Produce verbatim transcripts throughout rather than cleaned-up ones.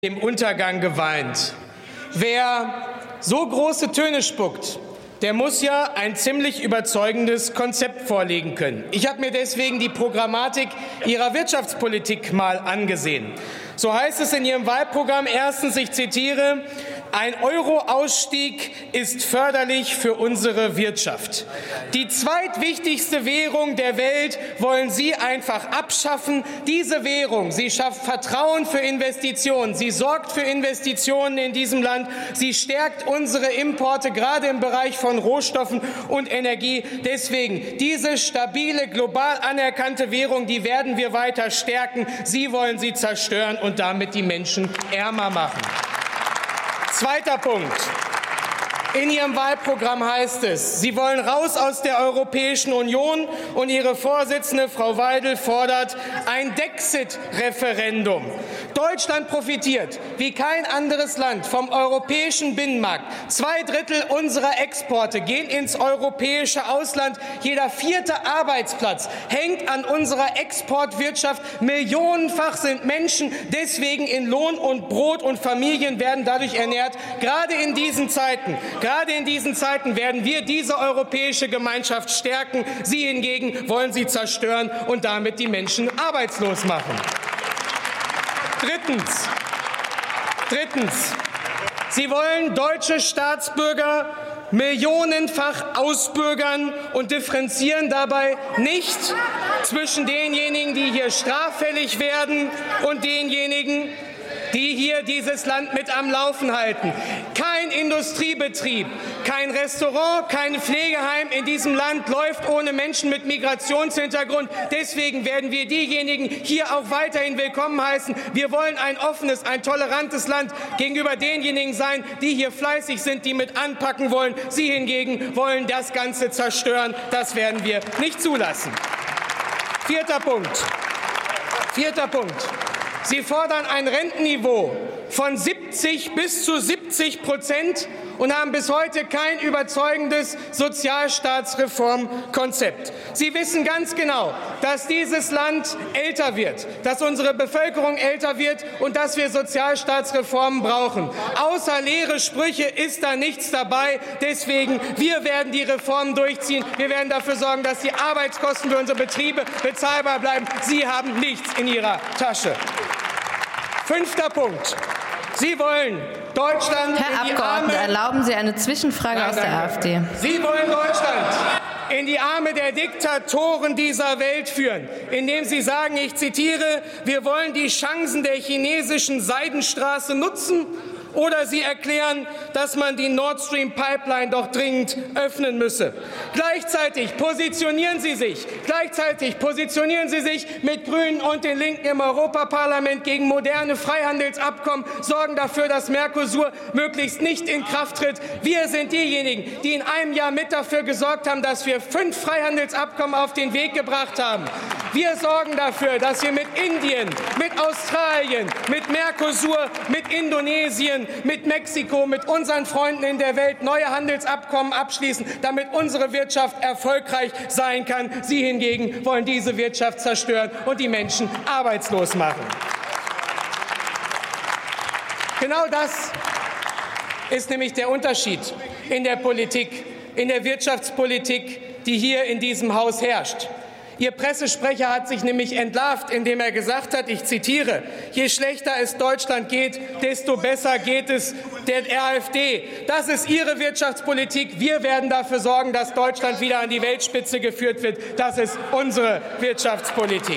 dem Untergang geweint. Wer so große Töne spuckt, der muss ja ein ziemlich überzeugendes Konzept vorlegen können. Ich habe mir deswegen die Programmatik Ihrer Wirtschaftspolitik mal angesehen. So heißt es in Ihrem Wahlprogramm erstens, ich zitiere, ein Euro-Ausstieg ist förderlich für unsere Wirtschaft. Die zweitwichtigste Währung der Welt wollen Sie einfach abschaffen. Diese Währung, sie schafft Vertrauen für Investitionen. Sie sorgt für Investitionen in diesem Land. Sie stärkt unsere Importe, gerade im Bereich von Rohstoffen und Energie. Deswegen, diese stabile, global anerkannte Währung, die werden wir weiter stärken. Sie wollen sie zerstören und damit die Menschen ärmer machen. Zweiter Punkt. In Ihrem Wahlprogramm heißt es, Sie wollen raus aus der Europäischen Union und Ihre Vorsitzende, Frau Weidel, fordert ein Dexit-Referendum. Deutschland profitiert wie kein anderes Land vom europäischen Binnenmarkt. Zwei Drittel unserer Exporte gehen ins europäische Ausland. Jeder vierte Arbeitsplatz hängt an unserer Exportwirtschaft. Millionenfach sind Menschen deswegen in Lohn und Brot und Familien werden dadurch ernährt. Gerade in diesen Zeiten Gerade in diesen Zeiten werden wir diese europäische Gemeinschaft stärken. Sie hingegen wollen sie zerstören und damit die Menschen arbeitslos machen. Drittens. Drittens. Sie wollen deutsche Staatsbürger millionenfach ausbürgern und differenzieren dabei nicht zwischen denjenigen, die hier straffällig werden und denjenigen, die hier dieses Land mit am Laufen halten. Kein Industriebetrieb, kein Restaurant, kein Pflegeheim in diesem Land läuft ohne Menschen mit Migrationshintergrund. Deswegen werden wir diejenigen hier auch weiterhin willkommen heißen. Wir wollen ein offenes, ein tolerantes Land gegenüber denjenigen sein, die hier fleißig sind, die mit anpacken wollen. Sie hingegen wollen das Ganze zerstören. Das werden wir nicht zulassen. Vierter Punkt. Vierter Punkt. Sie fordern ein Rentenniveau von siebzig bis zu siebzig Prozent und haben bis heute kein überzeugendes Sozialstaatsreformkonzept. Sie wissen ganz genau, dass dieses Land älter wird, dass unsere Bevölkerung älter wird und dass wir Sozialstaatsreformen brauchen. Außer leere Sprüche ist da nichts dabei. Deswegen, wir werden die Reformen durchziehen. Wir werden dafür sorgen, dass die Arbeitskosten für unsere Betriebe bezahlbar bleiben. Sie haben nichts in Ihrer Tasche. Fünfter Punkt. Sie wollen Deutschland Herr in die Abgeordneter, Arme... erlauben Sie eine Zwischenfrage Nein, aus der danke. AfD. Sie wollen Deutschland in die Arme der Diktatoren dieser Welt führen, indem Sie sagen, ich zitiere, wir wollen die Chancen der chinesischen Seidenstraße nutzen. Oder Sie erklären, dass man die Nord Stream Pipeline doch dringend öffnen müsse. Gleichzeitig positionieren Sie sich, gleichzeitig positionieren Sie sich mit Grünen und den Linken im Europaparlament gegen moderne Freihandelsabkommen, sorgen dafür, dass Mercosur möglichst nicht in Kraft tritt. Wir sind diejenigen, die in einem Jahr mit dafür gesorgt haben, dass wir fünf Freihandelsabkommen auf den Weg gebracht haben. Wir sorgen dafür, dass wir mit Indien, mit Australien, mit Mercosur, mit Indonesien, mit Mexiko, mit unseren Freunden in der Welt neue Handelsabkommen abschließen, damit unsere Wirtschaft erfolgreich sein kann. Sie hingegen wollen diese Wirtschaft zerstören und die Menschen arbeitslos machen. Genau das ist nämlich der Unterschied in der Politik, in der Wirtschaftspolitik, die hier in diesem Haus herrscht. Ihr Pressesprecher hat sich nämlich entlarvt, indem er gesagt hat, ich zitiere, je schlechter es Deutschland geht, desto besser geht es der AfD. Das ist Ihre Wirtschaftspolitik. Wir werden dafür sorgen, dass Deutschland wieder an die Weltspitze geführt wird. Das ist unsere Wirtschaftspolitik.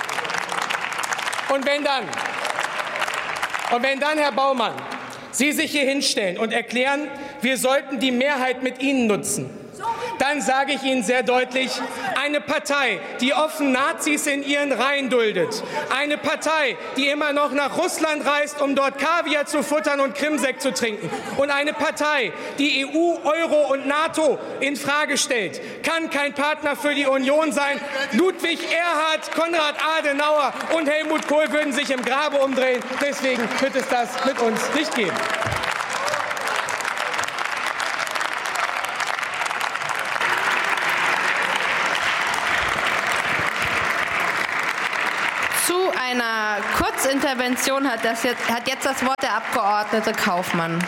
Und wenn dann, und wenn dann, Herr Baumann, Sie sich hier hinstellen und erklären, wir sollten die Mehrheit mit Ihnen nutzen, dann sage ich Ihnen sehr deutlich, eine Partei, die offen Nazis in ihren Reihen duldet, eine Partei, die immer noch nach Russland reist, um dort Kaviar zu futtern und Krimsekt zu trinken, und eine Partei, die E U, Euro und NATO in Frage stellt, kann kein Partner für die Union sein. Ludwig Erhard, Konrad Adenauer und Helmut Kohl würden sich im Grabe umdrehen. Deswegen wird es das mit uns nicht geben. Zu einer Kurz Kurzintervention hat, das jetzt, hat jetzt das Wort der Abgeordnete Kaufmann.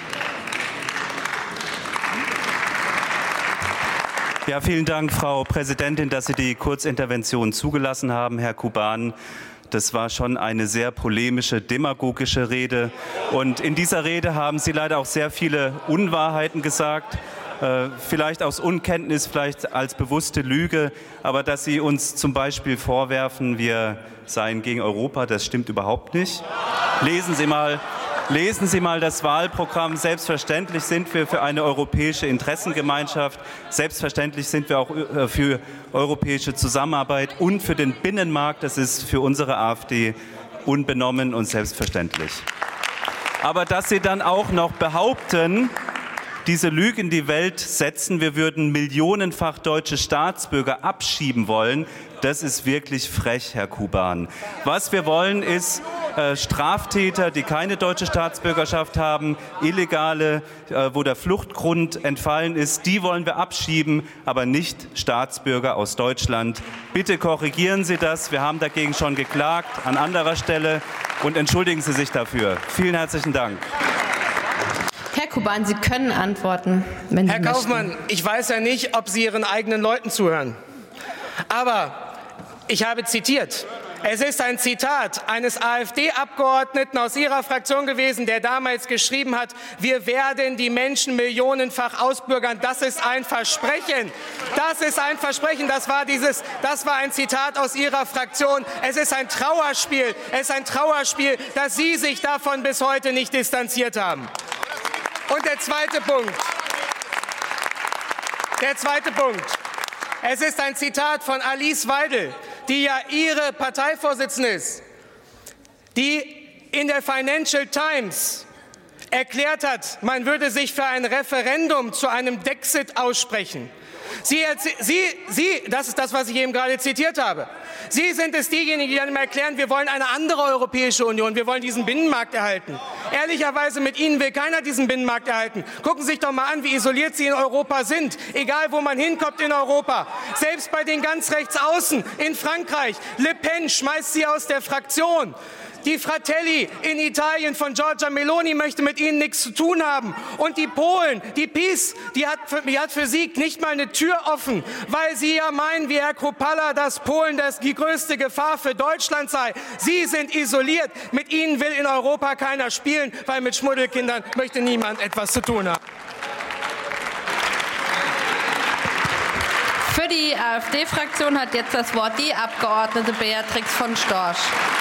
Ja, vielen Dank, Frau Präsidentin, dass Sie die Kurzintervention zugelassen haben, Herr Kuban. Das war schon eine sehr polemische, demagogische Rede. Und in dieser Rede haben Sie leider auch sehr viele Unwahrheiten gesagt. Äh, vielleicht aus Unkenntnis, vielleicht als bewusste Lüge. Aber dass Sie uns zum Beispiel vorwerfen, wir seien gegen Europa, das stimmt überhaupt nicht. Lesen Sie mal, lesen Sie mal das Wahlprogramm. Selbstverständlich sind wir für eine europäische Interessengemeinschaft. Selbstverständlich sind wir auch für europäische Zusammenarbeit und für den Binnenmarkt. Das ist für unsere AfD unbenommen und selbstverständlich. Aber dass Sie dann auch noch behaupten, diese Lüge in die Welt setzen, wir würden millionenfach deutsche Staatsbürger abschieben wollen, das ist wirklich frech, Herr Kuban. Was wir wollen, ist äh, Straftäter, die keine deutsche Staatsbürgerschaft haben, Illegale, äh, wo der Fluchtgrund entfallen ist, die wollen wir abschieben, aber nicht Staatsbürger aus Deutschland. Bitte korrigieren Sie das. Wir haben dagegen schon geklagt an anderer Stelle und entschuldigen Sie sich dafür. Vielen herzlichen Dank. Herr Kuban, Sie können antworten, wenn Sie Herr möchten. Kaufmann, ich weiß ja nicht, ob Sie Ihren eigenen Leuten zuhören. Aber ich habe zitiert. Es ist ein Zitat eines AfD-Abgeordneten aus Ihrer Fraktion gewesen, der damals geschrieben hat, wir werden die Menschen millionenfach ausbürgern. Das ist ein Versprechen. Das ist ein Versprechen. Das war, dieses, das war ein Zitat aus Ihrer Fraktion. Es ist ein Trauerspiel. Es ist ein Trauerspiel, dass Sie sich davon bis heute nicht distanziert haben. Und der zweite Punkt. Der zweite Punkt. Es ist ein Zitat von Alice Weidel, die ja Ihre Parteivorsitzende ist, die in der Financial Times erklärt hat, man würde sich für ein Referendum zu einem Dexit aussprechen. Sie, Sie, Sie, das ist das, was ich eben gerade zitiert habe. Sie sind es diejenigen, die dann erklären, wir wollen eine andere Europäische Union, wir wollen diesen Binnenmarkt erhalten. Ehrlicherweise, mit Ihnen will keiner diesen Binnenmarkt erhalten. Gucken Sie sich doch mal an, wie isoliert Sie in Europa sind. Egal, wo man hinkommt in Europa. Selbst bei den ganz rechts außen in Frankreich. Le Pen schmeißt Sie aus der Fraktion. Die Fratelli in Italien von Giorgia Meloni möchte mit Ihnen nichts zu tun haben. Und die Polen, die PiS, die hat für, die hat für Sie nicht mal eine Tür offen, weil Sie ja meinen, wie Herr Kropalla, dass Polen das die größte Gefahr für Deutschland sei. Sie sind isoliert. Mit Ihnen will in Europa keiner spielen, weil mit Schmuddelkindern möchte niemand etwas zu tun haben. Für die AfD-Fraktion hat jetzt das Wort die Abgeordnete Beatrix von Storch.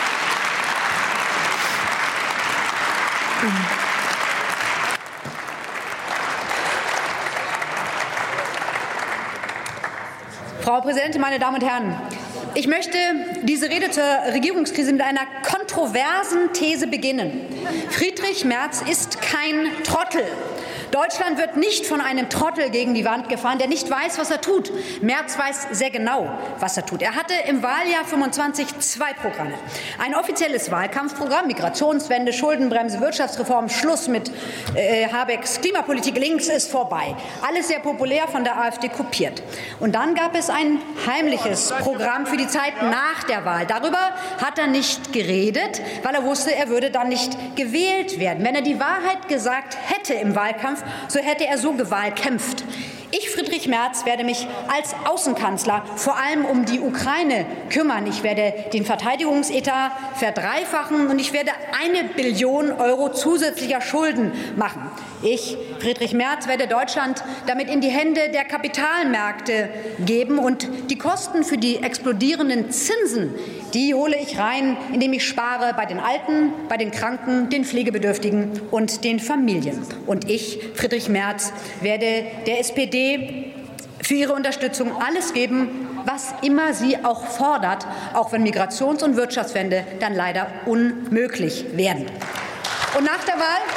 Frau Präsidentin, meine Damen und Herren! Ich möchte diese Rede zur Regierungskrise mit einer kontroversen These beginnen. Friedrich Merz ist kein Trottel. Deutschland wird nicht von einem Trottel gegen die Wand gefahren, der nicht weiß, was er tut. Merz weiß sehr genau, was er tut. Er hatte im Wahljahr fünfundzwanzig zwei Programme. Ein offizielles Wahlkampfprogramm, Migrationswende, Schuldenbremse, Wirtschaftsreform, Schluss mit äh, Habecks Klimapolitik, links ist vorbei. Alles sehr populär, von der AfD kopiert. Und dann gab es ein heimliches Programm für die Zeit nach der Wahl. Darüber hat er nicht geredet, weil er wusste, er würde dann nicht gewählt werden. Wenn er die Wahrheit gesagt hätte im Wahlkampf, so hätte er so gewahlkämpft. Ich, Friedrich Merz, werde mich als Außenkanzler vor allem um die Ukraine kümmern. Ich werde den Verteidigungsetat verdreifachen und ich werde eine Billion Euro zusätzlicher Schulden machen. Ich, Friedrich Merz, werde Deutschland damit in die Hände der Kapitalmärkte geben und die Kosten für die explodierenden Zinsen, die hole ich rein, indem ich spare bei den Alten, bei den Kranken, den Pflegebedürftigen und den Familien. Und ich, Friedrich Merz, werde der S P D für ihre Unterstützung alles geben, was immer sie auch fordert, auch wenn Migrations- und Wirtschaftswende dann leider unmöglich werden. Und nach der Wahl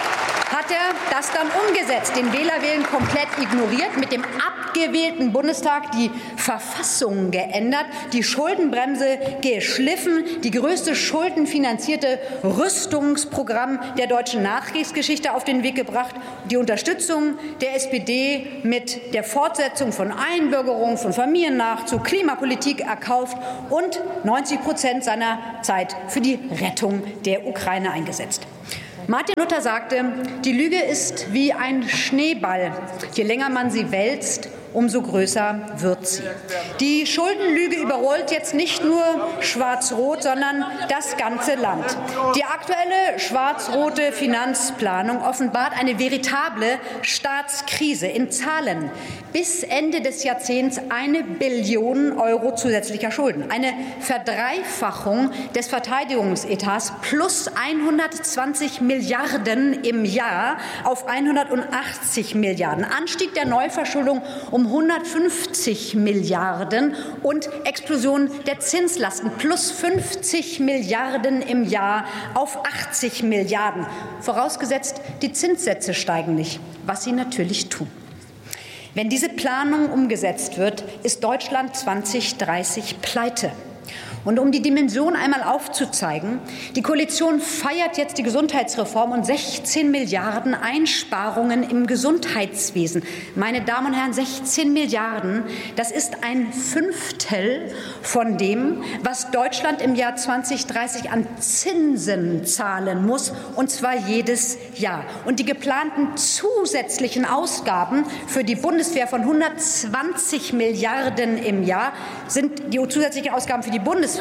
hat er das dann umgesetzt, den Wählerwillen komplett ignoriert, mit dem abgewählten Bundestag die Verfassung geändert, die Schuldenbremse geschliffen, die größte schuldenfinanzierte Rüstungsprogramm der deutschen Nachkriegsgeschichte auf den Weg gebracht, die Unterstützung der S P D mit der Fortsetzung von Einbürgerung, von Familiennachzug, Klimapolitik erkauft und neunzig Prozent seiner Zeit für die Rettung der Ukraine eingesetzt. Martin Luther sagte, die Lüge ist wie ein Schneeball. Je länger man sie wälzt, umso größer wird sie. Die Schuldenlüge überrollt jetzt nicht nur Schwarz-Rot, sondern das ganze Land. Die aktuelle schwarz-rote Finanzplanung offenbart eine veritable Staatskrise in Zahlen. Bis Ende des Jahrzehnts eine Billion Euro zusätzlicher Schulden, eine Verdreifachung des Verteidigungsetats plus hundertzwanzig Milliarden im Jahr auf hundertachtzig Milliarden, Anstieg der Neuverschuldung um hundertfünfzig Milliarden und Explosion der Zinslasten plus fünfzig Milliarden im Jahr auf achtzig Milliarden. Vorausgesetzt, die Zinssätze steigen nicht, was sie natürlich tun. Wenn diese Planung umgesetzt wird, ist Deutschland zwanzig dreißig pleite. Und um die Dimension einmal aufzuzeigen, die Koalition feiert jetzt die Gesundheitsreform und sechzehn Milliarden Einsparungen im Gesundheitswesen. Meine Damen und Herren, sechzehn Milliarden, das ist ein Fünftel von dem, was Deutschland im Jahr zwanzig dreißig an Zinsen zahlen muss, und zwar jedes Jahr. Und die geplanten zusätzlichen Ausgaben für die Bundeswehr von hundertzwanzig Milliarden im Jahr sind die zusätzlichen Ausgaben für die Bundeswehr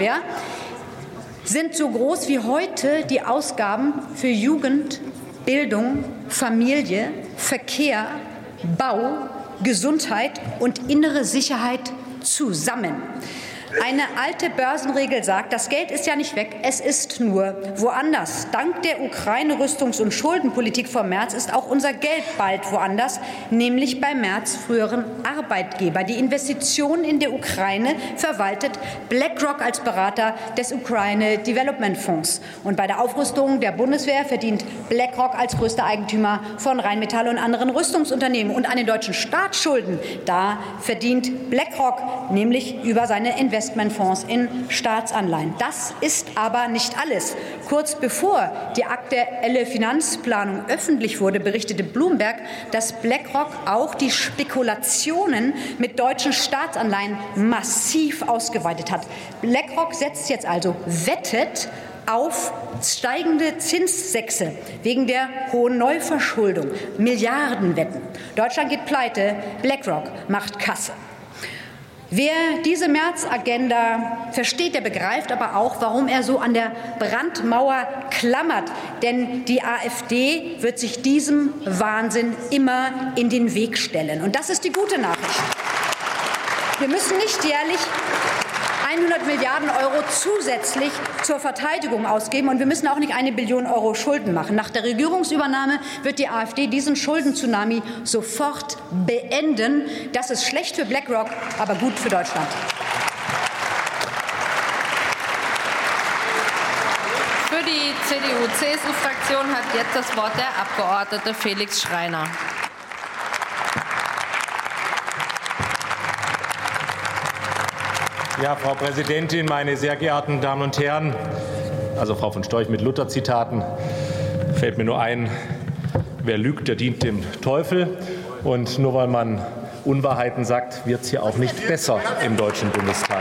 sind so groß wie heute die Ausgaben für Jugend, Bildung, Familie, Verkehr, Bau, Gesundheit und innere Sicherheit zusammen. Eine alte Börsenregel sagt, das Geld ist ja nicht weg, es ist nur woanders. Dank der Ukraine-Rüstungs- und Schuldenpolitik von Merz ist auch unser Geld bald woanders, nämlich bei Merz' früheren Arbeitgeber. Die Investitionen in der Ukraine verwaltet BlackRock als Berater des Ukraine Development Fonds. Und bei der Aufrüstung der Bundeswehr verdient BlackRock als größter Eigentümer von Rheinmetall und anderen Rüstungsunternehmen. Und an den deutschen Staatsschulden, da verdient BlackRock nämlich über seine Investmentfonds in Staatsanleihen. Das ist aber nicht alles. Kurz bevor die aktuelle Finanzplanung öffentlich wurde, berichtete Bloomberg, dass BlackRock auch die Spekulationen mit deutschen Staatsanleihen massiv ausgeweitet hat. BlackRock setzt jetzt also, wettet auf steigende Zinssätze wegen der hohen Neuverschuldung. Milliardenwetten. Deutschland geht pleite, BlackRock macht Kasse. Wer diese Merz-Agenda versteht, der begreift aber auch, warum er so an der Brandmauer klammert. Denn die AfD wird sich diesem Wahnsinn immer in den Weg stellen. Und das ist die gute Nachricht. Wir müssen nicht jährlich hundert Milliarden Euro zusätzlich zur Verteidigung ausgeben, und wir müssen auch nicht eine Billion Euro Schulden machen. Nach der Regierungsübernahme wird die AfD diesen Schulden-Tsunami sofort beenden. Das ist schlecht für BlackRock, aber gut für Deutschland. Für die C D U-C S U-Fraktion hat jetzt das Wort der Abgeordnete Felix Schreiner. Ja, Frau Präsidentin, meine sehr geehrten Damen und Herren, also Frau von Storch mit Luther-Zitaten, fällt mir nur ein, wer lügt, der dient dem Teufel. Und nur weil man Unwahrheiten sagt, wird es hier auch nicht besser im Deutschen Bundestag.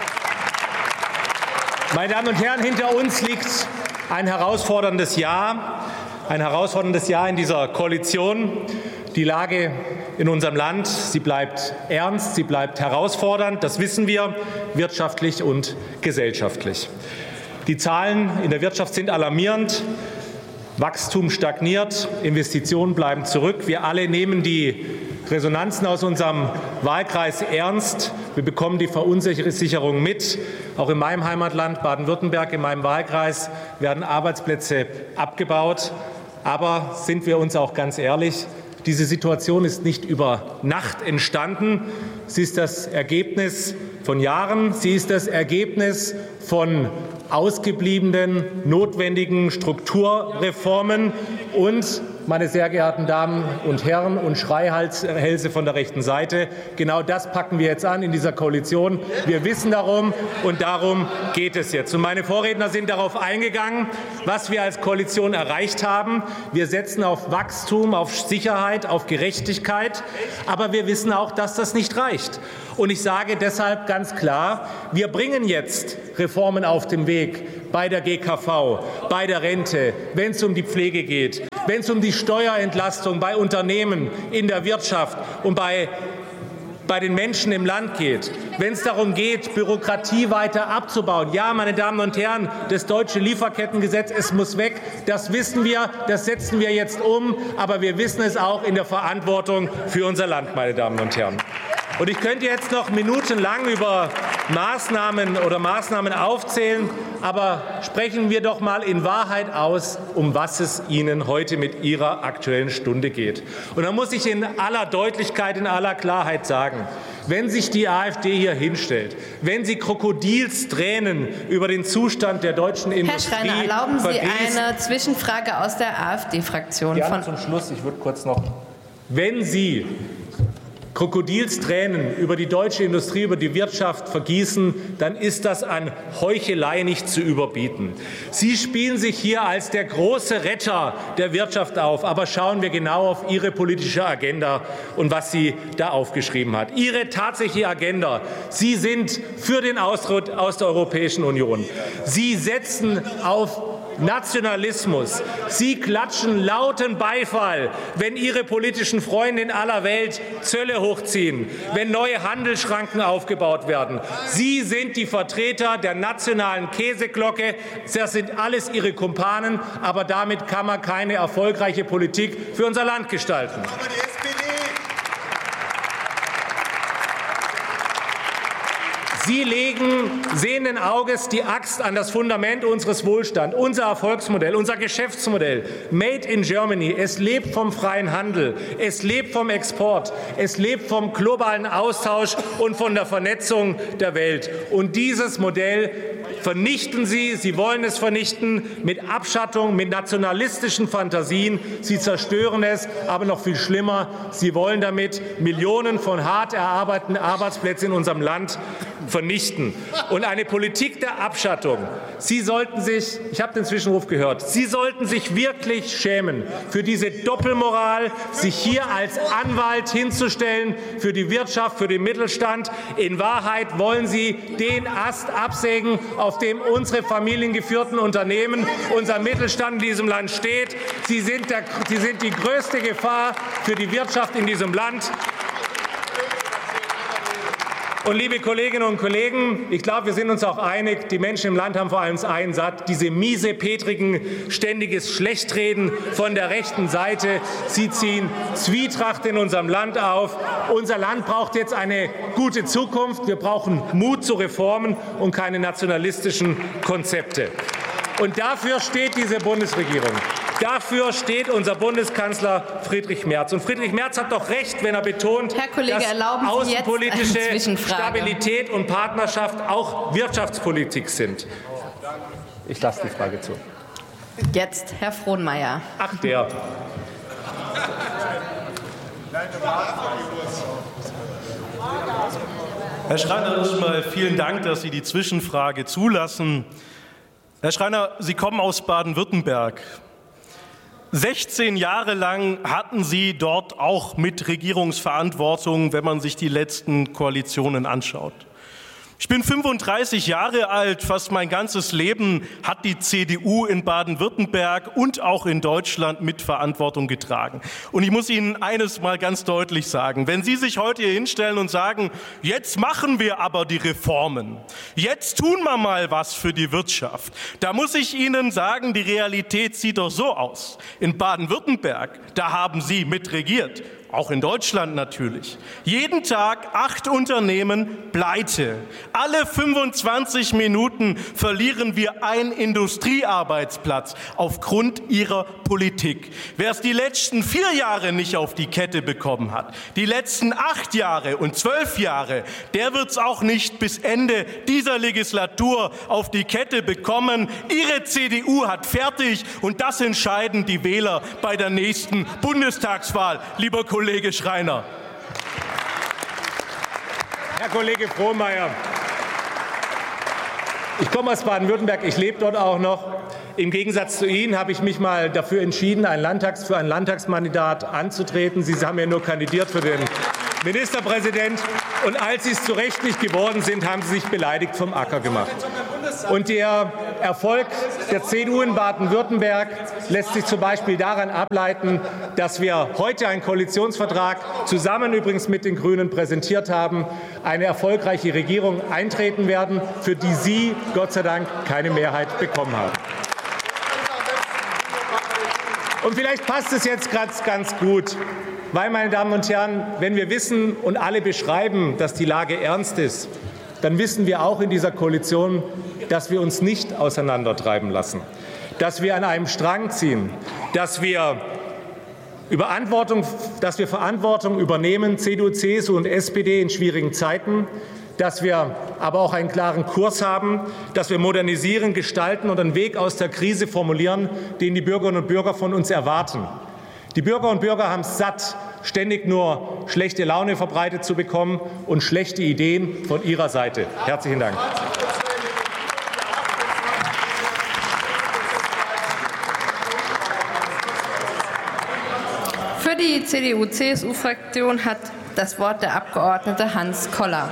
Meine Damen und Herren, hinter uns liegt ein herausforderndes Jahr, ein herausforderndes Jahr in dieser Koalition. Die Lage in unserem Land, sie bleibt ernst, sie bleibt herausfordernd, das wissen wir, wirtschaftlich und gesellschaftlich. Die Zahlen in der Wirtschaft sind alarmierend. Wachstum stagniert, Investitionen bleiben zurück. Wir alle nehmen die Resonanzen aus unserem Wahlkreis ernst. Wir bekommen die Verunsicherung mit. Auch in meinem Heimatland Baden-Württemberg, in meinem Wahlkreis, werden Arbeitsplätze abgebaut. Aber sind wir uns auch ganz ehrlich, diese Situation ist nicht über Nacht entstanden. Sie ist das Ergebnis von Jahren. Sie ist das Ergebnis von ausgebliebenen notwendigen Strukturreformen und meine sehr geehrten Damen und Herren und Schreihälse von der rechten Seite. Genau das packen wir jetzt an in dieser Koalition. Wir wissen darum, und darum geht es jetzt. Und meine Vorredner sind darauf eingegangen, was wir als Koalition erreicht haben. Wir setzen auf Wachstum, auf Sicherheit, auf Gerechtigkeit. Aber wir wissen auch, dass das nicht reicht. Und ich sage deshalb ganz klar, wir bringen jetzt Reformen auf den Weg bei der G K V, bei der Rente, wenn es um die Pflege geht, wenn es um die Steuerentlastung bei Unternehmen in der Wirtschaft und bei bei den Menschen im Land geht, wenn es darum geht, Bürokratie weiter abzubauen. Ja, meine Damen und Herren, das deutsche Lieferkettengesetz, es muss weg. Das wissen wir, das setzen wir jetzt um. Aber wir wissen es auch in der Verantwortung für unser Land, meine Damen und Herren. Und ich könnte jetzt noch minutenlang über Maßnahmen oder Maßnahmen aufzählen, aber sprechen wir doch mal in Wahrheit aus, um was es Ihnen heute mit Ihrer Aktuellen Stunde geht. Und da muss ich in aller Deutlichkeit, in aller Klarheit sagen, wenn sich die AfD hier hinstellt, wenn sie Krokodilstränen über den Zustand der deutschen Industrie Herr Schreiner, erlauben Sie vergießt, eine Zwischenfrage aus der AfD-Fraktion? Gerne zum Schluss, ich würde kurz noch, wenn Sie Krokodilstränen über die deutsche Industrie, über die Wirtschaft vergießen, dann ist das an Heuchelei nicht zu überbieten. Sie spielen sich hier als der große Retter der Wirtschaft auf. Aber schauen wir genau auf Ihre politische Agenda und was sie da aufgeschrieben hat. Ihre tatsächliche Agenda. Sie sind für den Austritt aus der Europäischen Union. Sie setzen auf Nationalismus. Sie klatschen lauten Beifall, wenn Ihre politischen Freunde in aller Welt Zölle hochziehen, wenn neue Handelsschranken aufgebaut werden. Sie sind die Vertreter der nationalen Käseglocke. Das sind alles Ihre Kumpanen, aber damit kann man keine erfolgreiche Politik für unser Land gestalten. Sie legen sehenden Auges die Axt an das Fundament unseres Wohlstands, unser Erfolgsmodell, unser Geschäftsmodell. Made in Germany. Es lebt vom freien Handel. Es lebt vom Export. Es lebt vom globalen Austausch und von der Vernetzung der Welt. Und dieses Modell vernichten Sie. Sie wollen es vernichten mit Abschattung, mit nationalistischen Fantasien. Sie zerstören es. Aber noch viel schlimmer, Sie wollen damit Millionen von hart erarbeiteten Arbeitsplätzen in unserem Land vernichten. Und eine Politik der Abschattung. Sie sollten sich, ich habe den Zwischenruf gehört, Sie sollten sich wirklich schämen für diese Doppelmoral, sich hier als Anwalt hinzustellen für die Wirtschaft, für den Mittelstand. In Wahrheit wollen Sie den Ast absägen, auf dem unsere familiengeführten Unternehmen, unser Mittelstand in diesem Land steht. Sie sind, der, Sie sind die größte Gefahr für die Wirtschaft in diesem Land. Und liebe Kolleginnen und Kollegen, ich glaube, wir sind uns auch einig, die Menschen im Land haben vor allem eins satt, diese miesepetrigen, ständiges Schlechtreden von der rechten Seite. Sie ziehen Zwietracht in unserem Land auf. Unser Land braucht jetzt eine gute Zukunft. Wir brauchen Mut zu Reformen und keine nationalistischen Konzepte. Und dafür steht diese Bundesregierung. Dafür steht unser Bundeskanzler Friedrich Merz. Und Friedrich Merz hat doch recht, wenn er betont, Herr Kollege, dass erlauben Sie jetzt außenpolitische eine Zwischenfrage. Stabilität und Partnerschaft auch Wirtschaftspolitik sind. Ich lasse die Frage zu. Jetzt Herr Frohnmeier. Ach, der. Herr Schreiner, erstmal vielen Dank, dass Sie die Zwischenfrage zulassen. Herr Schreiner, Sie kommen aus Baden-Württemberg. sechzehn Jahre lang hatten Sie dort auch mit Regierungsverantwortung, wenn man sich die letzten Koalitionen anschaut. Ich bin fünfunddreißig Jahre alt, fast mein ganzes Leben hat die C D U in Baden-Württemberg und auch in Deutschland mit Verantwortung getragen. Und ich muss Ihnen eines mal ganz deutlich sagen, wenn Sie sich heute hier hinstellen und sagen, jetzt machen wir aber die Reformen, jetzt tun wir mal was für die Wirtschaft, da muss ich Ihnen sagen, die Realität sieht doch so aus. In Baden-Württemberg, da haben Sie mitregiert. auch in Deutschland natürlich. Jeden Tag acht Unternehmen pleite. Alle fünfundzwanzig Minuten verlieren wir einen Industriearbeitsplatz aufgrund ihrer Politik. Wer es die letzten vier Jahre nicht auf die Kette bekommen hat, die letzten acht Jahre und zwölf Jahre, der wird es auch nicht bis Ende dieser Legislatur auf die Kette bekommen. Ihre C D U hat fertig und das entscheiden die Wähler bei der nächsten Bundestagswahl, lieber Kollege Schreiner. Herr Kollege Frohnmeier, ich komme aus Baden-Württemberg, ich lebe dort auch noch. Im Gegensatz zu Ihnen habe ich mich mal dafür entschieden, ein Landtags, für ein Landtagsmandat anzutreten. Sie haben ja nur kandidiert für den Ministerpräsident. Und als Sie es zu Recht nicht geworden sind, haben Sie sich beleidigt vom Acker gemacht. Und der Erfolg der C D U in Baden-Württemberg lässt sich zum Beispiel daran ableiten, dass wir heute einen Koalitionsvertrag zusammen übrigens mit den Grünen präsentiert haben, eine erfolgreiche Regierung eintreten werden, für die Sie Gott sei Dank keine Mehrheit bekommen haben. Und vielleicht passt es jetzt gerade ganz gut, weil, meine Damen und Herren, wenn wir wissen und alle beschreiben, dass die Lage ernst ist, dann wissen wir auch in dieser Koalition, dass wir uns nicht auseinandertreiben lassen, dass wir an einem Strang ziehen, dass wir, über Verantwortung, dass wir Verantwortung übernehmen, C D U, C S U und S P D in schwierigen Zeiten, dass wir aber auch einen klaren Kurs haben, dass wir modernisieren, gestalten und einen Weg aus der Krise formulieren, den die Bürgerinnen und Bürger von uns erwarten. Die Bürger und Bürger haben es satt, ständig nur schlechte Laune verbreitet zu bekommen und schlechte Ideen von Ihrer Seite. Herzlichen Dank. Für die C D U C S U-Fraktion hat das Wort der Abgeordnete Hans Koller.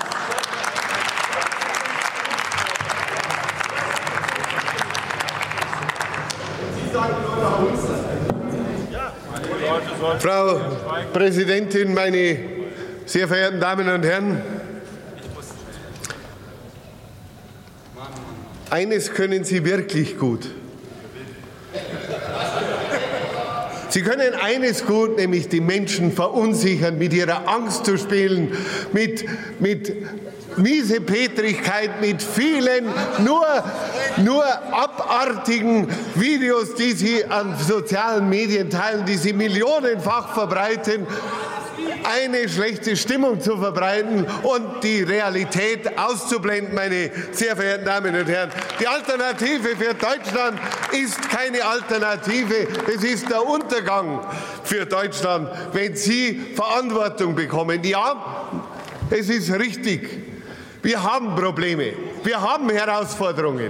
Frau Präsidentin, meine sehr verehrten Damen und Herren! Eines können Sie wirklich gut. Sie können eines gut, nämlich die Menschen verunsichern, mit ihrer Angst zu spielen, mit, mit Miesepetrigkeit, mit vielen nur, nur abartigen Videos, die Sie an sozialen Medien teilen, die Sie millionenfach verbreiten, eine schlechte Stimmung zu verbreiten und die Realität auszublenden, meine sehr verehrten Damen und Herren. Die Alternative für Deutschland ist keine Alternative. Es ist der Untergang für Deutschland, wenn Sie Verantwortung bekommen. Ja, es ist richtig. Wir haben Probleme. Wir haben Herausforderungen.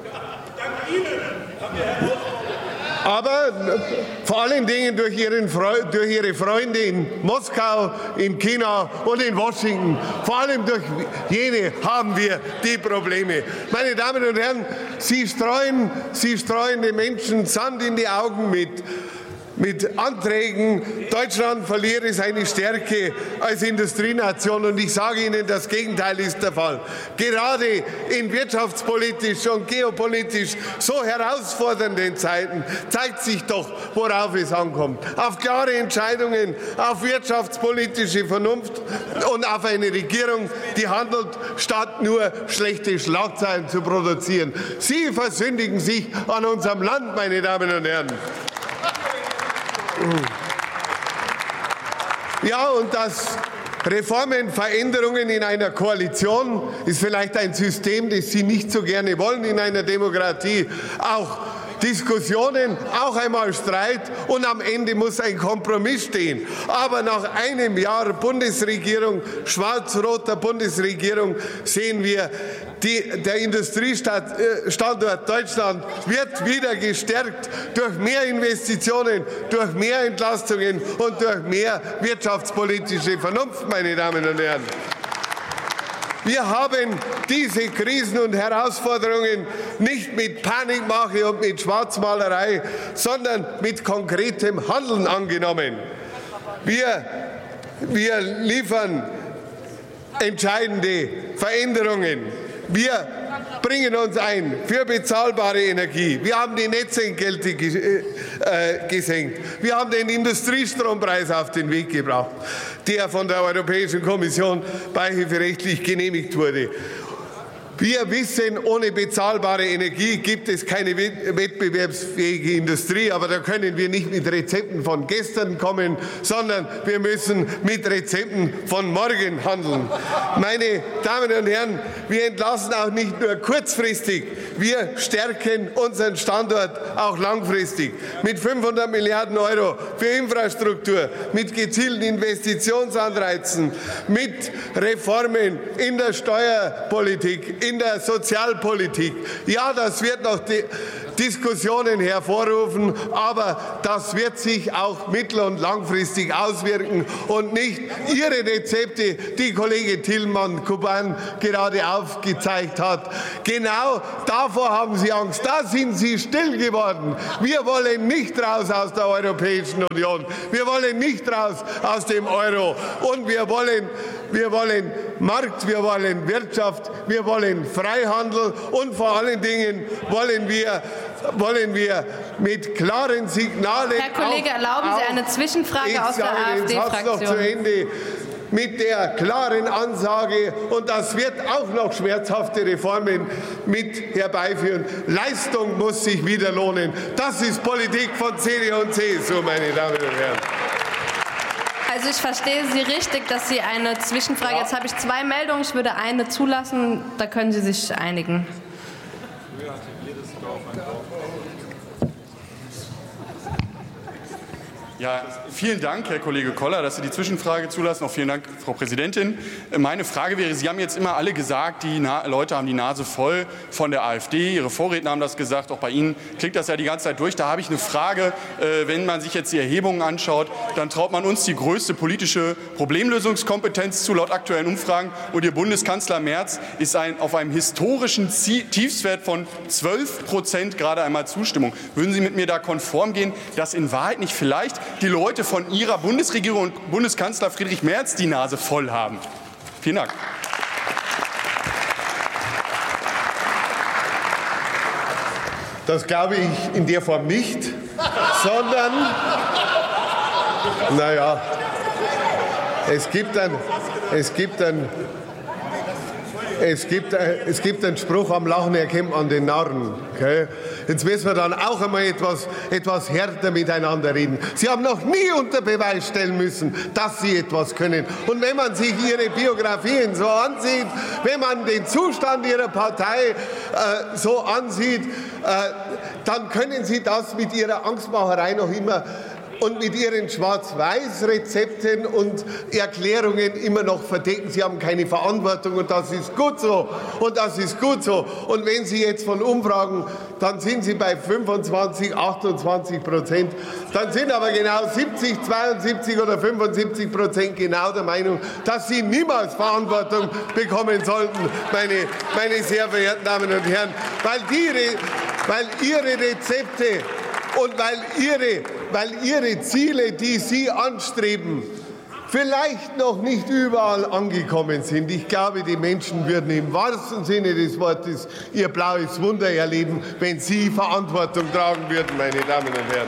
Aber vor allen Dingen durch, ihren, durch Ihre Freunde in Moskau, in China und in Washington, vor allem durch jene haben wir die Probleme. Meine Damen und Herren, Sie streuen, Sie streuen den Menschen Sand in die Augen mit. Mit Anträgen, Deutschland verliere seine Stärke als Industrienation. Und ich sage Ihnen, das Gegenteil ist der Fall. Gerade in wirtschaftspolitisch und geopolitisch so herausfordernden Zeiten zeigt sich doch, worauf es ankommt. Auf klare Entscheidungen, auf wirtschaftspolitische Vernunft und auf eine Regierung, die handelt, statt nur schlechte Schlagzeilen zu produzieren. Sie versündigen sich an unserem Land, meine Damen und Herren. Ja, und das Reformen, Veränderungen in einer Koalition ist vielleicht ein System, das Sie nicht so gerne wollen in einer Demokratie. Auch Diskussionen, auch einmal Streit und am Ende muss ein Kompromiss stehen. Aber nach einem Jahr Bundesregierung, schwarz-roter Bundesregierung, sehen wir, die, der Industriestandort Deutschland wird wieder gestärkt durch mehr Investitionen, durch mehr Entlastungen und durch mehr wirtschaftspolitische Vernunft, meine Damen und Herren. Wir haben diese Krisen und Herausforderungen nicht mit Panikmache und mit Schwarzmalerei, sondern mit konkretem Handeln angenommen. Wir, wir liefern entscheidende Veränderungen. Wir bringen uns ein für bezahlbare Energie. Wir haben die Netzentgelte äh, gesenkt. Wir haben den Industriestrompreis auf den Weg gebracht, der von der Europäischen Kommission beihilferechtlich genehmigt wurde. Wir wissen, ohne bezahlbare Energie gibt es keine wettbewerbsfähige Industrie. Aber da können wir nicht mit Rezepten von gestern kommen, sondern wir müssen mit Rezepten von morgen handeln. Meine Damen und Herren, wir entlassen auch nicht nur kurzfristig, wir stärken unseren Standort auch langfristig. Mit fünfhundert Milliarden Euro für Infrastruktur, mit gezielten Investitionsanreizen, mit Reformen in der Steuerpolitik, in der Sozialpolitik. Ja, das wird noch die Diskussionen hervorrufen, aber das wird sich auch mittel- und langfristig auswirken und nicht Ihre Rezepte, die Kollege Tillmann-Kuban gerade aufgezeigt hat. Genau davor haben Sie Angst. Da sind Sie still geworden. Wir wollen nicht raus aus der Europäischen Union. Wir wollen nicht raus aus dem Euro. Und wir wollen, wir wollen Markt, wir wollen Wirtschaft, wir wollen Freihandel und vor allen Dingen wollen wir wollen wir mit klaren Signalen. Herr Kollege, auch, erlauben Sie eine Zwischenfrage aus der AfD-Fraktion. Mit der klaren Ansage, und das wird auch noch schmerzhafte Reformen mit herbeiführen. Leistung muss sich wieder lohnen. Das ist Politik von C D U und C S U, meine Damen und Herren. Also ich verstehe Sie richtig, dass Sie eine Zwischenfrage. Jetzt habe ich zwei Meldungen. Ich würde eine zulassen. Da können Sie sich einigen. Ja, vielen Dank, Herr Kollege Koller, dass Sie die Zwischenfrage zulassen. Auch vielen Dank, Frau Präsidentin. Meine Frage wäre, Sie haben jetzt immer alle gesagt, die Na- Leute haben die Nase voll von der AfD. Ihre Vorredner haben das gesagt. Auch bei Ihnen klingt das ja die ganze Zeit durch. Da habe ich eine Frage. Äh, wenn man sich jetzt die Erhebungen anschaut, dann traut man uns die größte politische Problemlösungskompetenz zu, laut aktuellen Umfragen. Und Ihr Bundeskanzler Merz ist ein, auf einem historischen Tiefstwert von zwölf Prozent gerade einmal Zustimmung. Würden Sie mit mir da konform gehen, dass in Wahrheit nicht vielleicht die Leute von Ihrer Bundesregierung und Bundeskanzler Friedrich Merz die Nase voll haben? Vielen Dank. Das glaube ich in der Form nicht, sondern, naja, es gibt ein, es gibt ein, es gibt, es gibt einen Spruch, am Lachen erkennt man den Narren. Okay? Jetzt müssen wir dann auch einmal etwas, etwas härter miteinander reden. Sie haben noch nie unter Beweis stellen müssen, dass Sie etwas können. Und wenn man sich Ihre Biografien so ansieht, wenn man den Zustand Ihrer Partei äh, so ansieht, äh, dann können Sie das mit Ihrer Angstmacherei noch immer und mit Ihren Schwarz-Weiß-Rezepten und Erklärungen immer noch verdecken. Sie haben keine Verantwortung und das ist gut so. Und das ist gut so. Und wenn Sie jetzt von Umfragen, dann sind Sie bei fünfundzwanzig, achtundzwanzig Prozent. Dann sind aber genau siebzig, zweiundsiebzig oder fünfundsiebzig Prozent genau der Meinung, dass Sie niemals Verantwortung bekommen sollten, meine, meine sehr verehrten Damen und Herren. Weil, die, weil Ihre Rezepte und weil ihre, weil ihre Ziele, die Sie anstreben, vielleicht noch nicht überall angekommen sind. Ich glaube, die Menschen würden im wahrsten Sinne des Wortes ihr blaues Wunder erleben, wenn Sie Verantwortung tragen würden, meine Damen und Herren.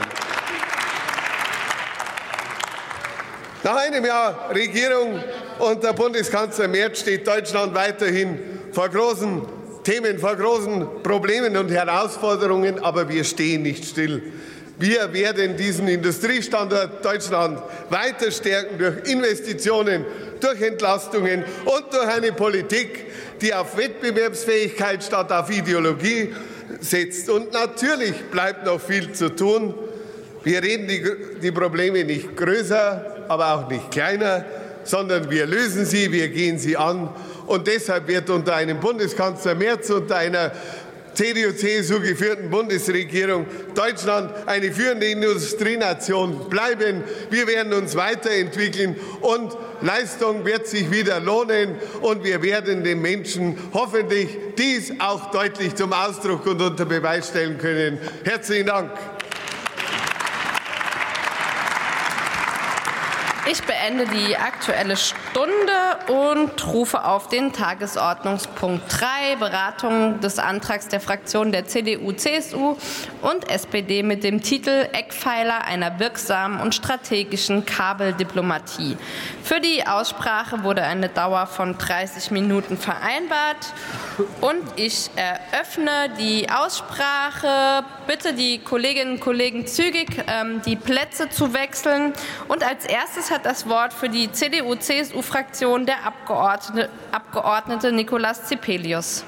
Nach einem Jahr Regierung unter Bundeskanzler Merz steht Deutschland weiterhin vor großen Themen, vor großen Problemen und Herausforderungen, aber wir stehen nicht still. Wir werden diesen Industriestandort Deutschland weiter stärken durch Investitionen, durch Entlastungen und durch eine Politik, die auf Wettbewerbsfähigkeit statt auf Ideologie setzt. Und natürlich bleibt noch viel zu tun. Wir reden die, die Probleme nicht größer, aber auch nicht kleiner, sondern wir lösen sie, wir gehen sie an. Und deshalb wird unter einem Bundeskanzler Merz, unter einer C D U C S U geführten Bundesregierung Deutschland eine führende Industrienation bleiben. Wir werden uns weiterentwickeln und Leistung wird sich wieder lohnen und wir werden den Menschen hoffentlich dies auch deutlich zum Ausdruck und unter Beweis stellen können. Herzlichen Dank. Ich beende die Aktuelle Stunde und rufe auf den Tagesordnungspunkt drei, Beratung des Antrags der Fraktionen der C D U, C S U und S P D mit dem Titel Eckpfeiler einer wirksamen und strategischen Kabeldiplomatie. Für die Aussprache wurde eine Dauer von dreißig Minuten vereinbart und ich eröffne die Aussprache. Bitte die Kolleginnen und Kollegen zügig ähm, die Plätze zu wechseln. Und als erstes hat das Wort für die C D U C S U-Fraktion der Abgeordnete, Abgeordnete Nikolaus Zepelius.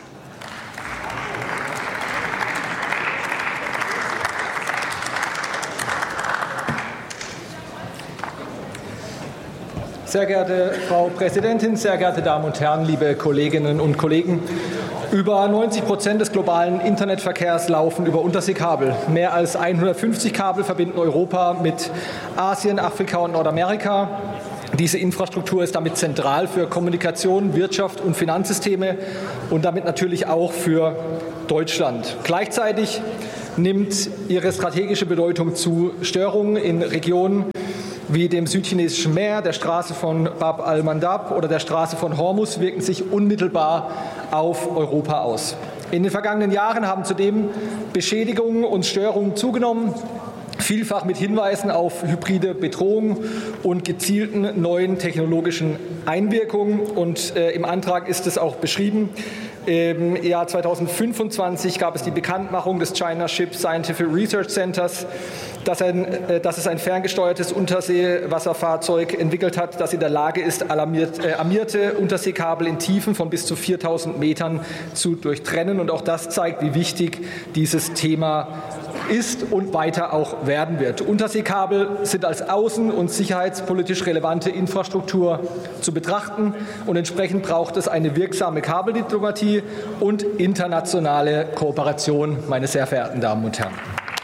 Sehr geehrte Frau Präsidentin, sehr geehrte Damen und Herren, liebe Kolleginnen und Kollegen! Über neunzig Prozent des globalen Internetverkehrs laufen über Unterseekabel. Mehr als hundertfünfzig Kabel verbinden Europa mit Asien, Afrika und Nordamerika. Diese Infrastruktur ist damit zentral für Kommunikation, Wirtschaft und Finanzsysteme und damit natürlich auch für Deutschland. Gleichzeitig nimmt ihre strategische Bedeutung zu. Störungen in Regionen wie dem südchinesischen Meer, der Straße von Bab al-Mandab oder der Straße von Hormuz wirken sich unmittelbar auf Europa aus. In den vergangenen Jahren haben zudem Beschädigungen und Störungen zugenommen, vielfach mit Hinweisen auf hybride Bedrohungen und gezielten neuen technologischen Einwirkungen. Und äh, im Antrag ist es auch beschrieben. Im Jahr zweitausendfünfundzwanzig gab es die Bekanntmachung des China Ship Scientific Research Centers, dass, ein, dass es ein ferngesteuertes Unterseewasserfahrzeug entwickelt hat, das in der Lage ist, alarmiert, äh, armierte Unterseekabel in Tiefen von bis zu viertausend Metern zu durchtrennen. Und auch das zeigt, wie wichtig dieses Thema ist und weiter auch werden wird. Unterseekabel sind als außen- und sicherheitspolitisch relevante Infrastruktur zu betrachten und entsprechend braucht es eine wirksame Kabeldiplomatie und internationale Kooperation, meine sehr verehrten Damen und Herren.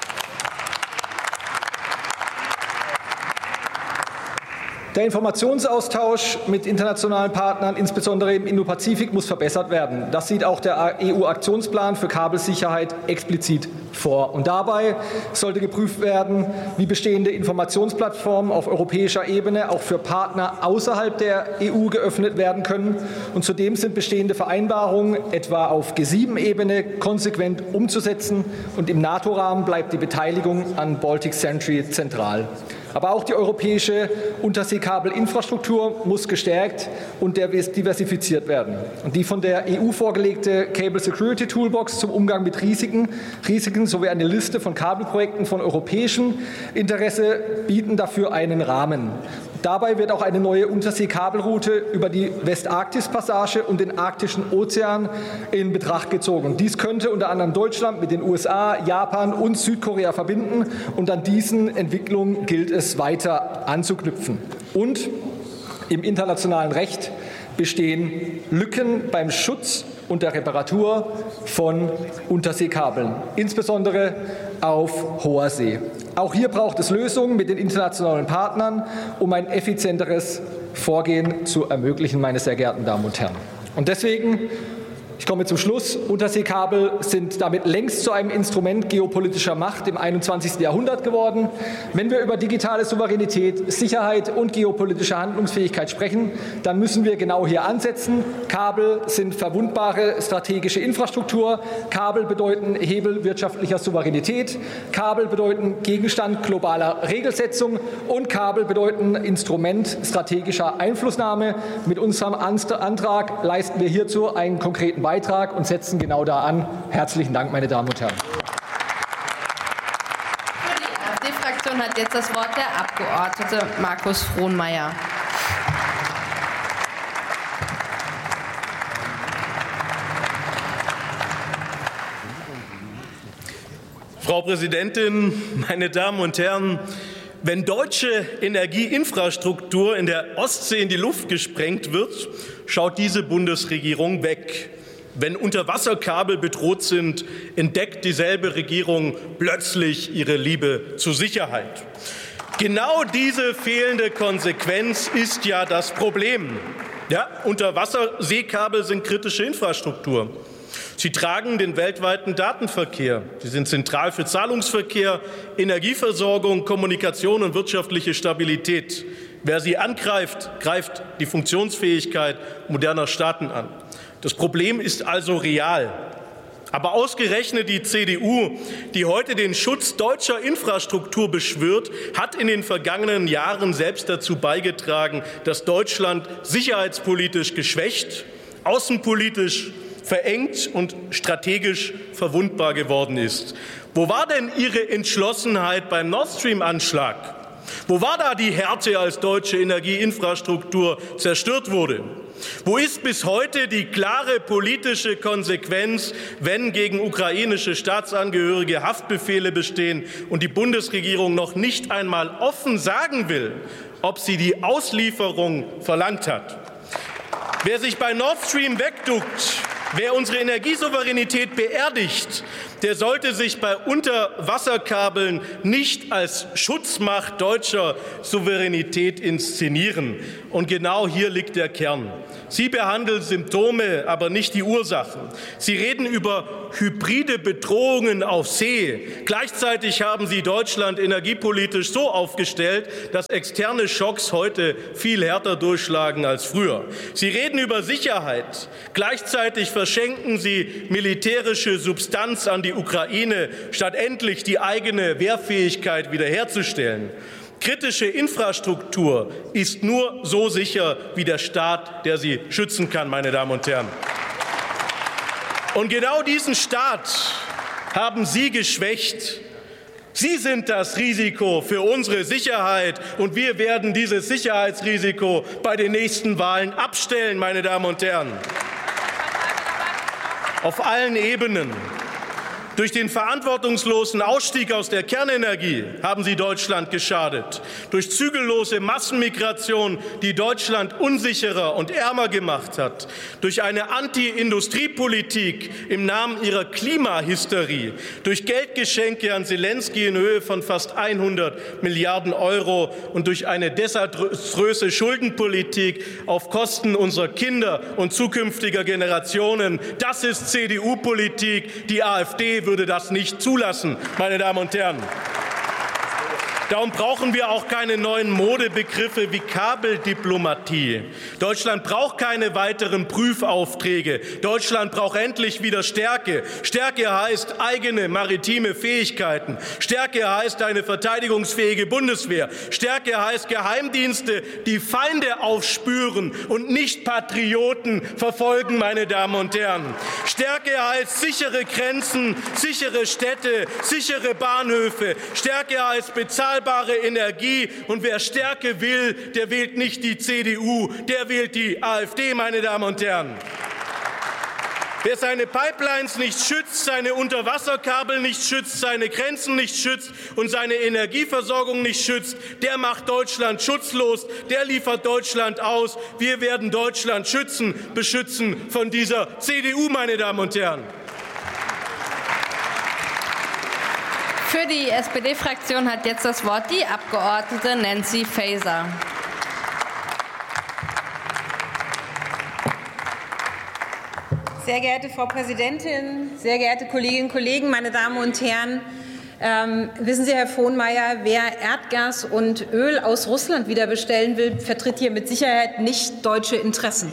Der Informationsaustausch mit internationalen Partnern, insbesondere im Indopazifik, muss verbessert werden. Das sieht auch der E U-Aktionsplan für Kabelsicherheit explizit vor. Und dabei sollte geprüft werden, wie bestehende Informationsplattformen auf europäischer Ebene auch für Partner außerhalb der E U geöffnet werden können. Und zudem sind bestehende Vereinbarungen, etwa auf G sieben Ebene, konsequent umzusetzen. Und im NATO-Rahmen bleibt die Beteiligung an Baltic Sentry zentral. Aber auch die europäische Unterseekabelinfrastruktur muss gestärkt und diversifiziert werden. Und die von der E U vorgelegte Cable Security Toolbox zum Umgang mit Risiken, Risiken sowie eine Liste von Kabelprojekten von europäischem Interesse bieten dafür einen Rahmen. Dabei wird auch eine neue Unterseekabelroute über die Westarktis-Passage und den Arktischen Ozean in Betracht gezogen. Dies könnte unter anderem Deutschland mit den U S A, Japan und Südkorea verbinden. Und an diesen Entwicklungen gilt es weiter anzuknüpfen. Und im internationalen Recht bestehen Lücken beim Schutz und der Reparatur von Unterseekabeln, insbesondere auf hoher See. Auch hier braucht es Lösungen mit den internationalen Partnern, um ein effizienteres Vorgehen zu ermöglichen, meine sehr geehrten Damen und Herren. Und deswegen, ich komme zum Schluss, Unterseekabel sind damit längst zu einem Instrument geopolitischer Macht im einundzwanzigsten Jahrhundert geworden. Wenn wir über digitale Souveränität, Sicherheit und geopolitische Handlungsfähigkeit sprechen, dann müssen wir genau hier ansetzen. Kabel sind verwundbare strategische Infrastruktur. Kabel bedeuten Hebel wirtschaftlicher Souveränität. Kabel bedeuten Gegenstand globaler Regelsetzung. Und Kabel bedeuten Instrument strategischer Einflussnahme. Mit unserem Antrag leisten wir hierzu einen konkreten Beitrag und setzen genau da an. Herzlichen Dank, meine Damen und Herren. Für die AfD-Fraktion hat jetzt das Wort der Abgeordnete Markus Frohnmeier. Frau Präsidentin, meine Damen und Herren! Wenn deutsche Energieinfrastruktur in der Ostsee in die Luft gesprengt wird, schaut diese Bundesregierung weg. Wenn Unterwasserkabel bedroht sind, entdeckt dieselbe Regierung plötzlich ihre Liebe zur Sicherheit. Genau diese fehlende Konsequenz ist ja das Problem. Ja, Unterwasserseekabel sind kritische Infrastruktur. Sie Sie tragen den weltweiten Datenverkehr. Sie sind zentral für Zahlungsverkehr, Energieversorgung, Kommunikation und wirtschaftliche Stabilität. Wer sie angreift, greift die Funktionsfähigkeit moderner Staaten an. Das Problem ist also real. Aber ausgerechnet die C D U, die heute den Schutz deutscher Infrastruktur beschwört, hat in den vergangenen Jahren selbst dazu beigetragen, dass Deutschland sicherheitspolitisch geschwächt, außenpolitisch verengt und strategisch verwundbar geworden ist. Wo war denn Ihre Entschlossenheit beim Nord Stream-Anschlag? Wo war da die Härte, als deutsche Energieinfrastruktur zerstört wurde? Wo ist bis heute die klare politische Konsequenz, wenn gegen ukrainische Staatsangehörige Haftbefehle bestehen und die Bundesregierung noch nicht einmal offen sagen will, ob sie die Auslieferung verlangt hat? Wer sich bei Nord Stream wegduckt, wer unsere Energiesouveränität beerdigt, der sollte sich bei Unterwasserkabeln nicht als Schutzmacht deutscher Souveränität inszenieren. Und genau hier liegt der Kern. Sie behandeln Symptome, aber nicht die Ursachen. Sie reden über hybride Bedrohungen auf See. Gleichzeitig haben Sie Deutschland energiepolitisch so aufgestellt, dass externe Schocks heute viel härter durchschlagen als früher. Sie reden über Sicherheit. Gleichzeitig verschenken Sie militärische Substanz an die Ukraine, statt endlich die eigene Wehrfähigkeit wiederherzustellen. Kritische Infrastruktur ist nur so sicher wie der Staat, der sie schützen kann, meine Damen und Herren. Und genau diesen Staat haben Sie geschwächt. Sie sind das Risiko für unsere Sicherheit, und wir werden dieses Sicherheitsrisiko bei den nächsten Wahlen abstellen, meine Damen und Herren. Auf allen Ebenen. Durch den verantwortungslosen Ausstieg aus der Kernenergie haben Sie Deutschland geschadet. Durch zügellose Massenmigration, die Deutschland unsicherer und ärmer gemacht hat. Durch eine Anti-Industriepolitik im Namen Ihrer Klimahysterie. Durch Geldgeschenke an Zelensky in Höhe von fast hundert Milliarden Euro und durch eine desaströse Schuldenpolitik auf Kosten unserer Kinder und zukünftiger Generationen. Das ist C D U-Politik. Die AfD würde das nicht zulassen, meine Damen und Herren. Darum brauchen wir auch keine neuen Modebegriffe wie Kabeldiplomatie. Deutschland braucht keine weiteren Prüfaufträge. Deutschland braucht endlich wieder Stärke. Stärke heißt eigene maritime Fähigkeiten. Stärke heißt eine verteidigungsfähige Bundeswehr. Stärke heißt Geheimdienste, die Feinde aufspüren und nicht Patrioten verfolgen, meine Damen und Herren. Stärke heißt sichere Grenzen, sichere Städte, sichere Bahnhöfe. Stärke heißt bezahlbare Energie, und wer Stärke will, der wählt nicht die C D U, der wählt die AfD, meine Damen und Herren. Wer seine Pipelines nicht schützt, seine Unterwasserkabel nicht schützt, seine Grenzen nicht schützt und seine Energieversorgung nicht schützt, der macht Deutschland schutzlos, der liefert Deutschland aus. Wir werden Deutschland schützen, beschützen von dieser C D U, meine Damen und Herren. Für die S P D-Fraktion hat jetzt das Wort die Abgeordnete Nancy Faeser. Sehr geehrte Frau Präsidentin, sehr geehrte Kolleginnen und Kollegen, meine Damen und Herren! Ähm, wissen Sie, Herr Frohnmayer, wer Erdgas und Öl aus Russland wieder bestellen will, vertritt hier mit Sicherheit nicht deutsche Interessen.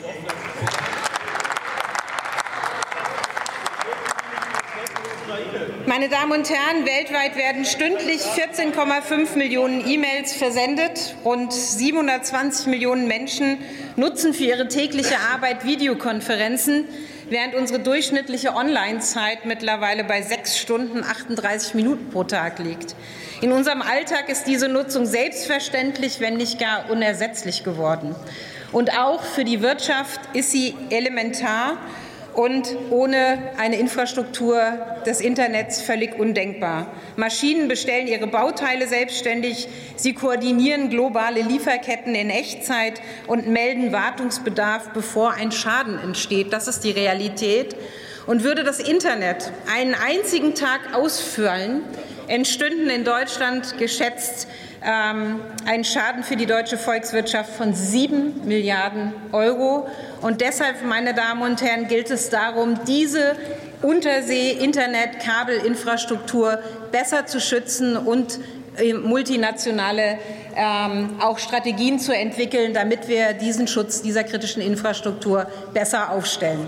Meine Damen und Herren, weltweit werden stündlich vierzehn Komma fünf Millionen E-Mails versendet. Rund siebenhundertzwanzig Millionen Menschen nutzen für ihre tägliche Arbeit Videokonferenzen, während unsere durchschnittliche Online-Zeit mittlerweile bei sechs Stunden achtunddreißig Minuten pro Tag liegt. In unserem Alltag ist diese Nutzung selbstverständlich, wenn nicht gar unersetzlich geworden. Und auch für die Wirtschaft ist sie elementar und ohne eine Infrastruktur des Internets völlig undenkbar. Maschinen bestellen ihre Bauteile selbstständig, sie koordinieren globale Lieferketten in Echtzeit und melden Wartungsbedarf, bevor ein Schaden entsteht. Das ist die Realität. Und würde das Internet einen einzigen Tag ausfallen, entstünden in Deutschland geschätzt ähm, ein Schaden für die deutsche Volkswirtschaft von sieben Milliarden Euro. Und deshalb, meine Damen und Herren, gilt es darum, diese Untersee-, Internet-, Kabelinfrastruktur besser zu schützen und multinationale ähm, auch Strategien zu entwickeln, damit wir diesen Schutz dieser kritischen Infrastruktur besser aufstellen.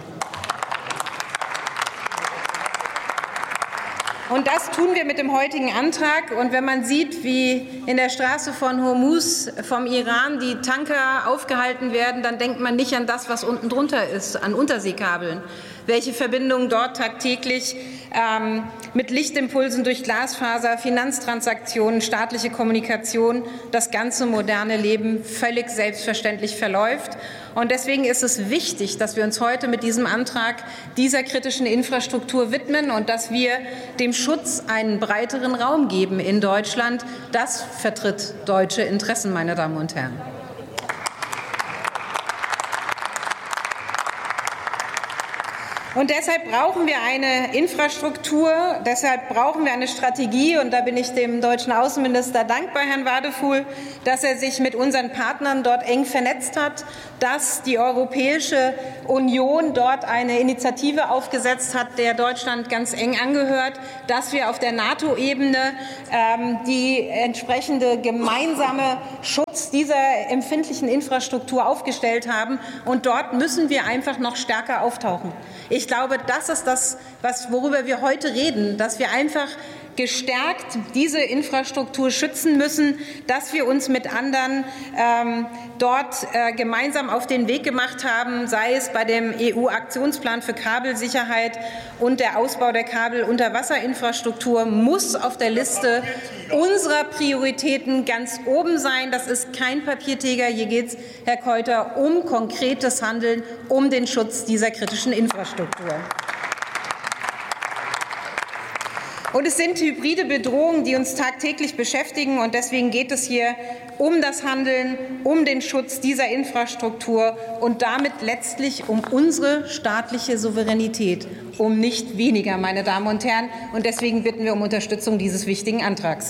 Und das tun wir mit dem heutigen Antrag. Und wenn man sieht, wie in der Straße von Hormuz vom Iran die Tanker aufgehalten werden, dann denkt man nicht an das, was unten drunter ist, an Unterseekabeln. Welche Verbindungen dort tagtäglich ähm, mit Lichtimpulsen durch Glasfaser, Finanztransaktionen, staatliche Kommunikation, das ganze moderne Leben völlig selbstverständlich verläuft. Und deswegen ist es wichtig, dass wir uns heute mit diesem Antrag dieser kritischen Infrastruktur widmen und dass wir dem Schutz einen breiteren Raum geben in Deutschland. Das vertritt deutsche Interessen, meine Damen und Herren. Und deshalb brauchen wir eine Infrastruktur, deshalb brauchen wir eine Strategie. Und da bin ich dem deutschen Außenminister dankbar, Herrn Wadefuhl, dass er sich mit unseren Partnern dort eng vernetzt hat, dass die Europäische Union dort eine Initiative aufgesetzt hat, der Deutschland ganz eng angehört, dass wir auf der NATO-Ebene ähm, die entsprechende gemeinsame Schutz dieser empfindlichen Infrastruktur aufgestellt haben. Und dort müssen wir einfach noch stärker auftauchen. Ich glaube, das ist das, was, worüber wir heute reden, dass wir einfach gestärkt diese Infrastruktur schützen müssen, dass wir uns mit anderen ähm, dort äh, gemeinsam auf den Weg gemacht haben, sei es bei dem E U-Aktionsplan für Kabelsicherheit und der Ausbau der Kabel-Unterwasserinfrastruktur muss auf der Liste unserer Prioritäten ganz oben sein. Das ist kein Papiertiger. Hier geht es, Herr Keuter, um konkretes Handeln, um den Schutz dieser kritischen Infrastruktur. Und es sind hybride Bedrohungen, die uns tagtäglich beschäftigen. Und deswegen geht es hier um das Handeln, um den Schutz dieser Infrastruktur und damit letztlich um unsere staatliche Souveränität, um nicht weniger, meine Damen und Herren. Und deswegen bitten wir um Unterstützung dieses wichtigen Antrags.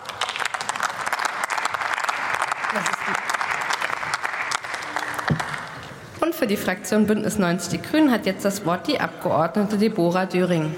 Und für die Fraktion Bündnis neunzig Die Grünen hat jetzt das Wort die Abgeordnete Deborah Döring.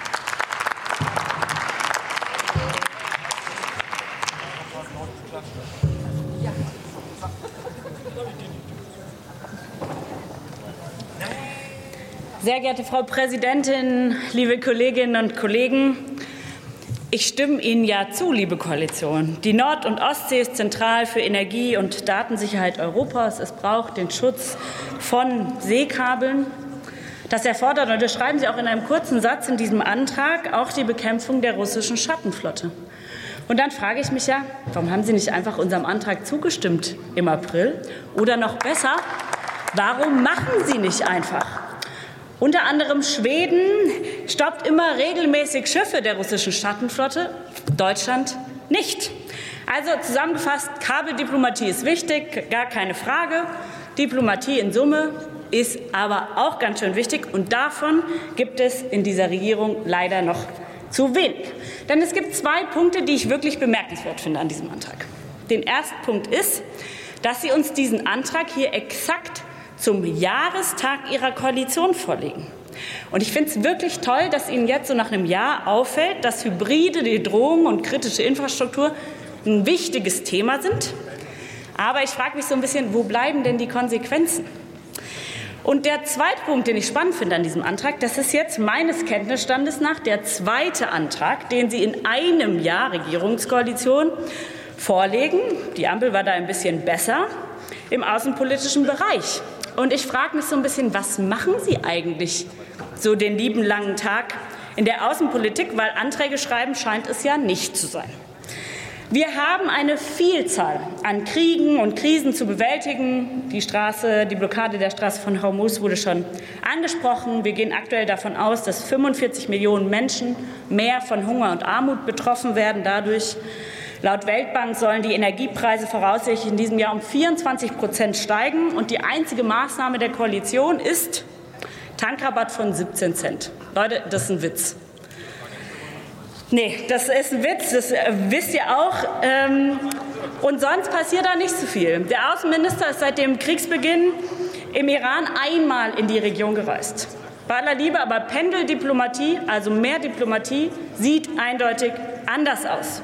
Sehr geehrte Frau Präsidentin, liebe Kolleginnen und Kollegen! Ich stimme Ihnen ja zu, liebe Koalition. Die Nord- und Ostsee ist zentral für Energie- und Datensicherheit Europas. Es braucht den Schutz von Seekabeln. Das erfordert, und das schreiben Sie auch in einem kurzen Satz in diesem Antrag, auch die Bekämpfung der russischen Schattenflotte. Und dann frage ich mich ja, warum haben Sie nicht einfach unserem Antrag zugestimmt im April? Oder noch besser, warum machen Sie nicht einfach? Unter anderem Schweden stoppt immer regelmäßig Schiffe der russischen Schattenflotte, Deutschland nicht. Also zusammengefasst, Kabeldiplomatie ist wichtig, gar keine Frage. Diplomatie in Summe ist aber auch ganz schön wichtig, und davon gibt es in dieser Regierung leider noch zu wenig. Denn es gibt zwei Punkte, die ich wirklich bemerkenswert finde an diesem Antrag. Den ersten Punkt ist, dass Sie uns diesen Antrag hier exakt zum Jahrestag Ihrer Koalition vorlegen. Und ich finde es wirklich toll, dass Ihnen jetzt so nach einem Jahr auffällt, dass hybride Bedrohungen und kritische Infrastruktur ein wichtiges Thema sind. Aber ich frage mich so ein bisschen, wo bleiben denn die Konsequenzen? Und der zweite Punkt, den ich spannend finde an diesem Antrag, das ist jetzt meines Kenntnisstandes nach der zweite Antrag, den Sie in einem Jahr Regierungskoalition vorlegen. Die Ampel war da ein bisschen besser im außenpolitischen Bereich. Und ich frage mich so ein bisschen, was machen Sie eigentlich so den lieben langen Tag in der Außenpolitik? Weil Anträge schreiben scheint es ja nicht zu sein. Wir haben eine Vielzahl an Kriegen und Krisen zu bewältigen. Die Straße, die Blockade der Straße von Hormuz wurde schon angesprochen. Wir gehen aktuell davon aus, dass fünfundvierzig Millionen Menschen mehr von Hunger und Armut betroffen werden dadurch. Laut Weltbank sollen die Energiepreise voraussichtlich in diesem Jahr um vierundzwanzig Prozent steigen. Und die einzige Maßnahme der Koalition ist Tankrabatt von siebzehn Cent. Leute, das ist ein Witz. Nee, das ist ein Witz, das wisst ihr auch. Und sonst passiert da nicht so viel. Der Außenminister ist seit dem Kriegsbeginn im Iran einmal in die Region gereist. Bei aller Liebe, aber Pendeldiplomatie, also mehr Diplomatie, sieht eindeutig anders aus.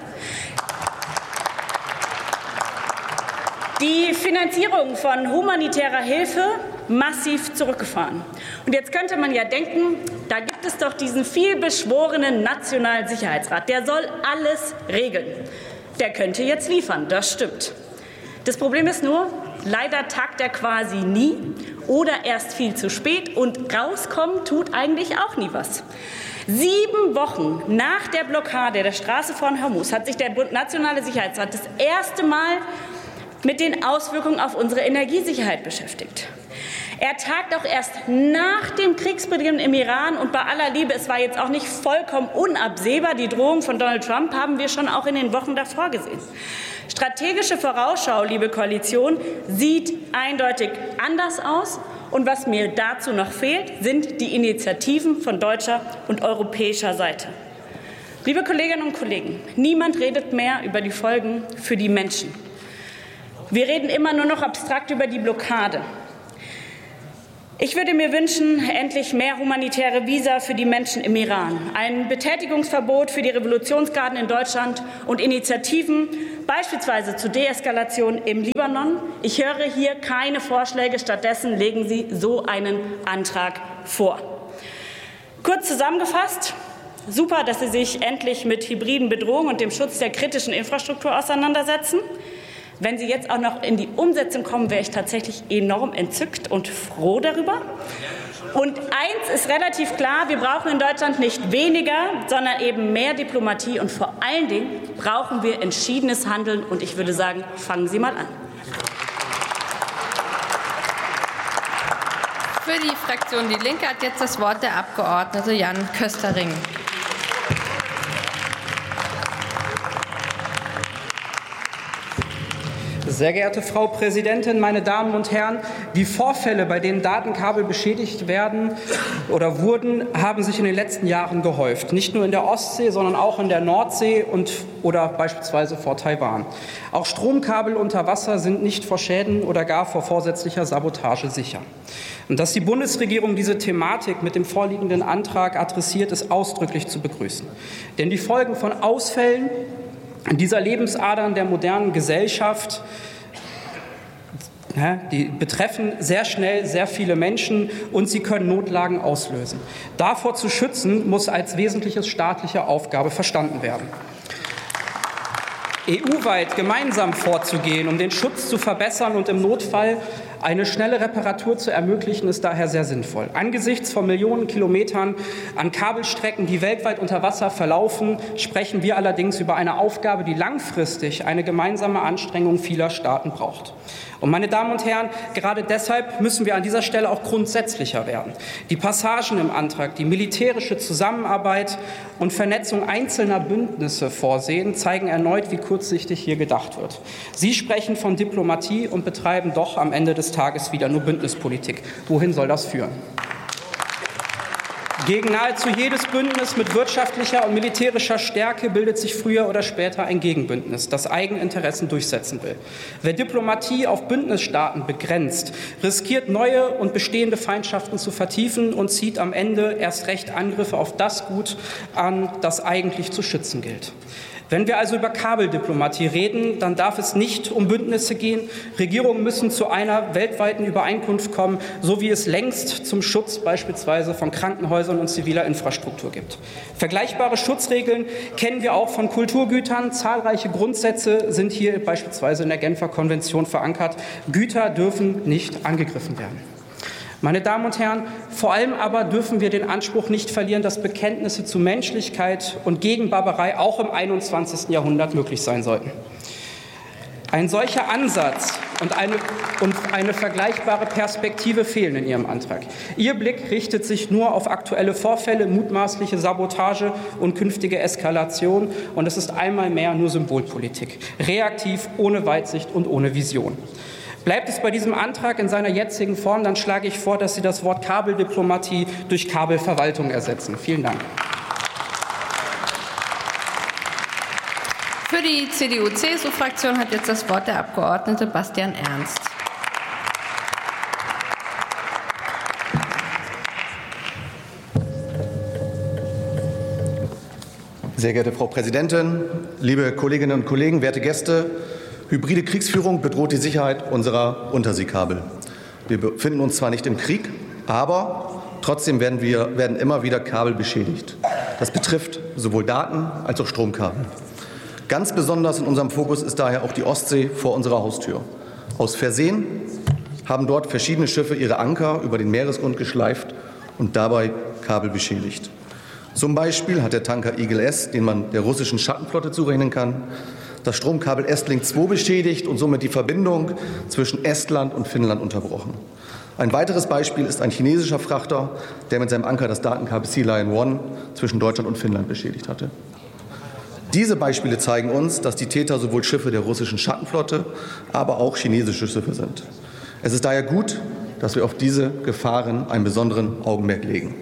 Die Finanzierung von humanitärer Hilfe massiv zurückgefahren. Und jetzt könnte man ja denken, da gibt es doch diesen vielbeschworenen Nationalen Sicherheitsrat, der soll alles regeln. Der könnte jetzt liefern, das stimmt. Das Problem ist nur, leider tagt er quasi nie oder erst viel zu spät und rauskommen tut eigentlich auch nie was. Sieben Wochen nach der Blockade der Straße von Hormuz hat sich der Nationale Sicherheitsrat das erste Mal mit den Auswirkungen auf unsere Energiesicherheit beschäftigt. Er tagt auch erst nach dem Kriegsbeginn im Iran und bei aller Liebe, es war jetzt auch nicht vollkommen unabsehbar, die Drohung von Donald Trump haben wir schon auch in den Wochen davor gesehen. Strategische Vorausschau, liebe Koalition, sieht eindeutig anders aus. Und was mir dazu noch fehlt, sind die Initiativen von deutscher und europäischer Seite. Liebe Kolleginnen und Kollegen, niemand redet mehr über die Folgen für die Menschen. Wir reden immer nur noch abstrakt über die Blockade. Ich würde mir wünschen, endlich mehr humanitäre Visa für die Menschen im Iran, ein Betätigungsverbot für die Revolutionsgarden in Deutschland und Initiativen, beispielsweise zur Deeskalation im Libanon. Ich höre hier keine Vorschläge, stattdessen legen Sie so einen Antrag vor. Kurz zusammengefasst, super, dass Sie sich endlich mit hybriden Bedrohungen und dem Schutz der kritischen Infrastruktur auseinandersetzen. Wenn Sie jetzt auch noch in die Umsetzung kommen, wäre ich tatsächlich enorm entzückt und froh darüber. Und eins ist relativ klar, wir brauchen in Deutschland nicht weniger, sondern eben mehr Diplomatie. Und vor allen Dingen brauchen wir entschiedenes Handeln. Und ich würde sagen, fangen Sie mal an. Für die Fraktion Die Linke hat jetzt das Wort der Abgeordnete Jan Köstering. Sehr geehrte Frau Präsidentin, meine Damen und Herren! Die Vorfälle, bei denen Datenkabel beschädigt werden oder wurden, haben sich in den letzten Jahren gehäuft. Nicht nur in der Ostsee, sondern auch in der Nordsee und, oder beispielsweise vor Taiwan. Auch Stromkabel unter Wasser sind nicht vor Schäden oder gar vor vorsätzlicher Sabotage sicher. Und dass die Bundesregierung diese Thematik mit dem vorliegenden Antrag adressiert, ist ausdrücklich zu begrüßen. Denn die Folgen von Ausfällen dieser Lebensadern der modernen Gesellschaft, die betreffen sehr schnell sehr viele Menschen und sie können Notlagen auslösen. Davor zu schützen, muss als wesentliche staatliche Aufgabe verstanden werden. E U-weit gemeinsam vorzugehen, um den Schutz zu verbessern und im Notfall eine schnelle Reparatur zu ermöglichen, ist daher sehr sinnvoll. Angesichts von Millionen Kilometern an Kabelstrecken, die weltweit unter Wasser verlaufen, sprechen wir allerdings über eine Aufgabe, die langfristig eine gemeinsame Anstrengung vieler Staaten braucht. Und meine Damen und Herren, gerade deshalb müssen wir an dieser Stelle auch grundsätzlicher werden. Die Passagen im Antrag, die militärische Zusammenarbeit und Vernetzung einzelner Bündnisse vorsehen, zeigen erneut, wie kurzsichtig hier gedacht wird. Sie sprechen von Diplomatie und betreiben doch am Ende des Tages wieder nur Bündnispolitik. Wohin soll das führen? Gegen nahezu jedes Bündnis mit wirtschaftlicher und militärischer Stärke bildet sich früher oder später ein Gegenbündnis, das Eigeninteressen durchsetzen will. Wer Diplomatie auf Bündnisstaaten begrenzt, riskiert neue und bestehende Feindschaften zu vertiefen und zieht am Ende erst recht Angriffe auf das Gut an, das eigentlich zu schützen gilt. Wenn wir also über Kabeldiplomatie reden, dann darf es nicht um Bündnisse gehen. Regierungen müssen zu einer weltweiten Übereinkunft kommen, so wie es längst zum Schutz beispielsweise von Krankenhäusern und ziviler Infrastruktur gibt. Vergleichbare Schutzregeln kennen wir auch von Kulturgütern. Zahlreiche Grundsätze sind hier beispielsweise in der Genfer Konvention verankert. Güter dürfen nicht angegriffen werden. Meine Damen und Herren, vor allem aber dürfen wir den Anspruch nicht verlieren, dass Bekenntnisse zu Menschlichkeit und gegen Barbarei auch im einundzwanzigsten Jahrhundert möglich sein sollten. Ein solcher Ansatz und eine, und eine vergleichbare Perspektive fehlen in Ihrem Antrag. Ihr Blick richtet sich nur auf aktuelle Vorfälle, mutmaßliche Sabotage und künftige Eskalation. Und es ist einmal mehr nur Symbolpolitik, reaktiv, ohne Weitsicht und ohne Vision. Bleibt es bei diesem Antrag in seiner jetzigen Form, dann schlage ich vor, dass Sie das Wort Kabeldiplomatie durch Kabelverwaltung ersetzen. Vielen Dank. Für die C D U-C S U-Fraktion hat jetzt das Wort der Abgeordnete Bastian Ernst. Sehr geehrte Frau Präsidentin, liebe Kolleginnen und Kollegen, werte Gäste! Hybride Kriegsführung bedroht die Sicherheit unserer Unterseekabel. Wir befinden uns zwar nicht im Krieg, aber trotzdem werden, wir, werden immer wieder Kabel beschädigt. Das betrifft sowohl Daten als auch Stromkabel. Ganz besonders in unserem Fokus ist daher auch die Ostsee vor unserer Haustür. Aus Versehen haben dort verschiedene Schiffe ihre Anker über den Meeresgrund geschleift und dabei Kabel beschädigt. Zum Beispiel hat der Tanker Eagle S, den man der russischen Schattenflotte zurechnen kann, das Stromkabel Estlink zwei beschädigt und somit die Verbindung zwischen Estland und Finnland unterbrochen. Ein weiteres Beispiel ist ein chinesischer Frachter, der mit seinem Anker das Datenkabel Sea Lion One zwischen Deutschland und Finnland beschädigt hatte. Diese Beispiele zeigen uns, dass die Täter sowohl Schiffe der russischen Schattenflotte, aber auch chinesische Schiffe sind. Es ist daher gut, dass wir auf diese Gefahren einen besonderen Augenmerk legen.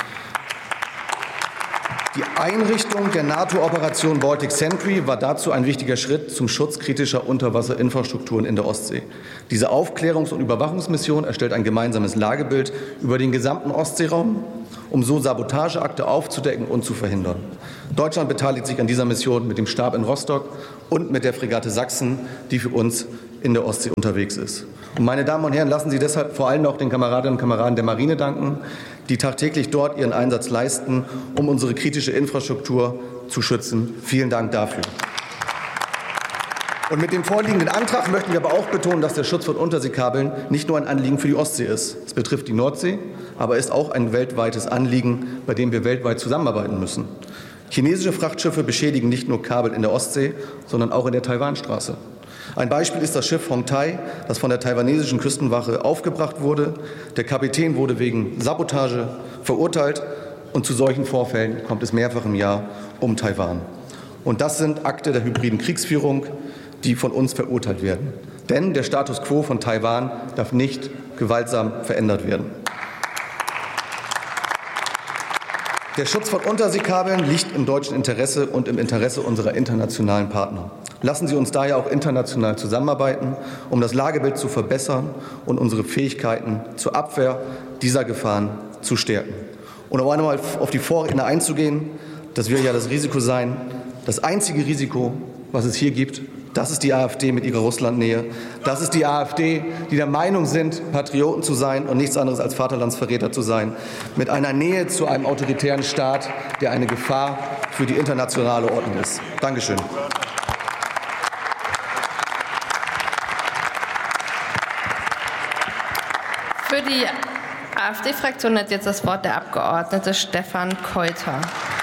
Die Einrichtung der NATO-Operation Baltic Sentry war dazu ein wichtiger Schritt zum Schutz kritischer Unterwasserinfrastrukturen in der Ostsee. Diese Aufklärungs- und Überwachungsmission erstellt ein gemeinsames Lagebild über den gesamten Ostseeraum, um so Sabotageakte aufzudecken und zu verhindern. Deutschland beteiligt sich an dieser Mission mit dem Stab in Rostock und mit der Fregatte Sachsen, die für uns in der Ostsee unterwegs ist. Und meine Damen und Herren, lassen Sie deshalb vor allem auch den Kameradinnen und Kameraden der Marine danken, die tagtäglich dort ihren Einsatz leisten, um unsere kritische Infrastruktur zu schützen. Vielen Dank dafür. Und mit dem vorliegenden Antrag möchten wir aber auch betonen, dass der Schutz von Unterseekabeln nicht nur ein Anliegen für die Ostsee ist. Es betrifft die Nordsee, aber ist auch ein weltweites Anliegen, bei dem wir weltweit zusammenarbeiten müssen. Chinesische Frachtschiffe beschädigen nicht nur Kabel in der Ostsee, sondern auch in der Taiwanstraße. Ein Beispiel ist das Schiff Hong Tai, das von der taiwanesischen Küstenwache aufgebracht wurde. Der Kapitän wurde wegen Sabotage verurteilt und zu solchen Vorfällen kommt es mehrfach im Jahr um Taiwan. Und das sind Akte der hybriden Kriegsführung, die von uns verurteilt werden. Denn der Status quo von Taiwan darf nicht gewaltsam verändert werden. Der Schutz von Unterseekabeln liegt im deutschen Interesse und im Interesse unserer internationalen Partner. Lassen Sie uns daher auch international zusammenarbeiten, um das Lagebild zu verbessern und unsere Fähigkeiten zur Abwehr dieser Gefahren zu stärken. Und um einmal auf die Vorredner einzugehen, das wird ja das Risiko sein, das einzige Risiko, was es hier gibt, das ist die AfD mit ihrer Russlandnähe. Das ist die AfD, die der Meinung sind, Patrioten zu sein und nichts anderes als Vaterlandsverräter zu sein, mit einer Nähe zu einem autoritären Staat, der eine Gefahr für die internationale Ordnung ist. Dankeschön. Für die AfD-Fraktion hat jetzt das Wort der Abgeordnete Stefan Keuter.